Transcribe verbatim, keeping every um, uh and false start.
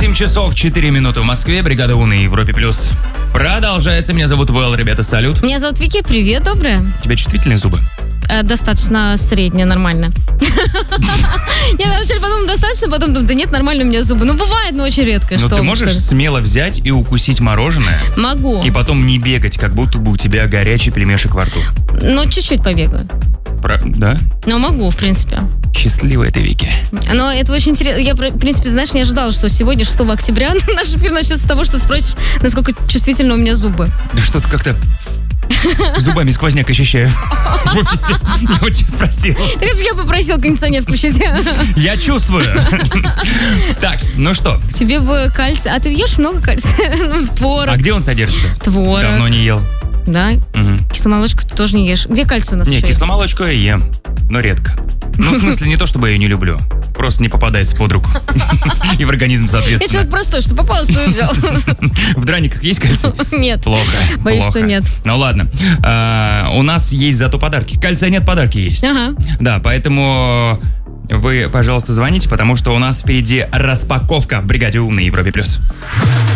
восемь часов четыре минуты в Москве. Бригада У на Европе плюс. Продолжается. Меня зовут Вэл, ребята, салют. Меня зовут Вики, привет, доброе. У тебя чувствительные зубы? Э, достаточно среднее, нормально. Я вначале подумала, достаточно, потом думаю, да нет, нормально у меня зубы. Ну, бывает, но очень редко. Но ты можешь смело взять и укусить мороженое? Могу. И потом не бегать, как будто бы у тебя горячий пельмешек во рту? Ну, чуть-чуть побегаю. Про... Да? Ну, могу, в принципе. Счастливая ты, Вики. Но это очень интересно. Я, в принципе, знаешь, не ожидала, что сегодня, шестого октября, наш эфир начнется с того, что ты спросишь, насколько чувствительны у меня зубы. Да что-то как-то зубами сквозняк ощущаю в офисе. Я вот тебя спросил. Так же я попросил кондиционер включить. Я чувствую. Так, ну что? Тебе бы кальций. А ты ешь много кальция? Творог. А где он содержится? Творог. Давно не ел. Да? Угу. Кисломолочку ты тоже не ешь. Где кальций у нас? Не, кисломолочку я ем, но редко. Ну, в смысле, не то, чтобы я ее не люблю. Просто не попадается под руку. И в организм, соответственно. Я человек простой, что попало, что и взял. В драниках есть кальций? Нет. Плохо. Боюсь, плохо. что нет. Ну ладно. А, у нас есть зато подарки. Кальция нет, подарки есть. Ага. Да, поэтому вы, пожалуйста, звоните, потому что у нас впереди распаковка в бригаде У на Европе плюс.